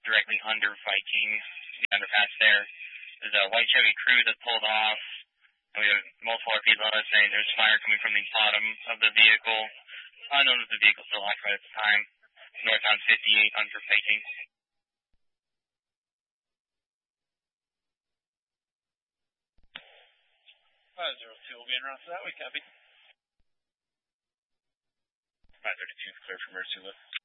directly under Viking, the underpass there. There's a white Chevy Cruze that pulled off, and we have multiple RPs saying there's fire coming from the bottom of the vehicle. Unknown if the vehicle's still occupied at the time. Northbound 58 under Viking. 502 will be en route to that. We copy. 532 is clear for emergency lift.